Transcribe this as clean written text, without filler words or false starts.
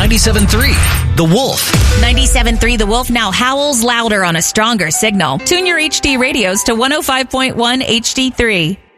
97.3 The Wolf. 97.3 The Wolf now howls louder on a stronger signal. Tune your HD radios to 105.1 HD3.